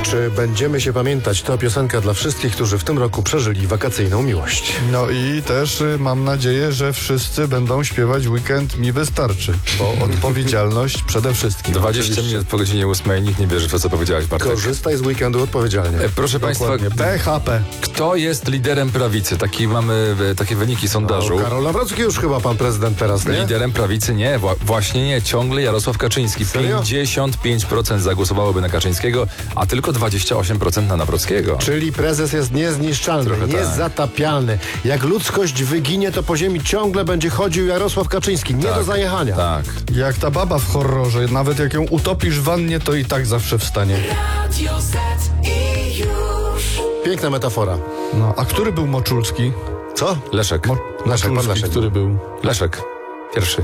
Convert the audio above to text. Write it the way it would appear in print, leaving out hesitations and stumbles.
Czy będziemy się pamiętać? To piosenka dla wszystkich, którzy w tym roku przeżyli wakacyjną miłość. No i też mam nadzieję, że wszyscy będą śpiewać Weekend mi wystarczy, bo odpowiedzialność przede wszystkim. 20 minut po godzinie 8. Nikt nie bierze w to, co powiedziałeś, Bartek. Korzystaj z weekendu odpowiedzialnie. Proszę Państwa, BHP. kto jest liderem prawicy? Mamy takie wyniki sondażu. Karol Nawrocki już chyba pan prezydent teraz, nie? Liderem prawicy nie, właśnie nie, ciągle Jarosław Kaczyński. Serio? 55% zagłosowałoby na Kaczyńskiego, a tylko 28% na Nawrockiego. Czyli prezes jest niezniszczalny, Trochę tak. niezatapialny. Jak ludzkość wyginie, to po ziemi ciągle będzie chodził Jarosław Kaczyński. Nie do zajechania. Tak. Jak ta baba w horrorze, nawet jak ją utopisz w wannie, to i tak zawsze wstanie. Radio Z i już. Piękna metafora. No, a który był Moczulski? Co? Leszek. Leszek, pan Moczulski, Leszek. który był? Leszek. Pierwszy.